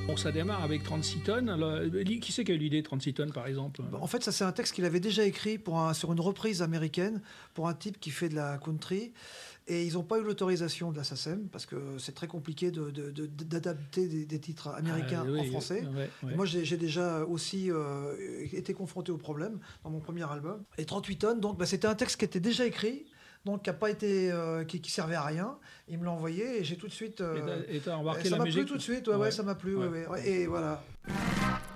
Bon, ça démarre avec 36 tonnes. Alors, qui c'est qui a eu l'idée de 36 tonnes, par exemple? En fait, ça c'est un texte qu'il avait déjà écrit sur une reprise américaine pour un type qui fait de la country. Et ils n'ont pas eu l'autorisation de la SACEM parce que c'est très compliqué d'adapter des titres américains en français. Ouais. Et moi, j'ai déjà aussi été confronté au problème dans mon premier album. Et 38 tonnes, donc c'était un texte qui était déjà écrit, donc qui a pas été, qui servait à rien. Il me l'a envoyé et j'ai tout de suite. Et t'as embarqué ça la m'a musique. plu tout de suite. Ouais, ça m'a plu. Ouais. Et voilà.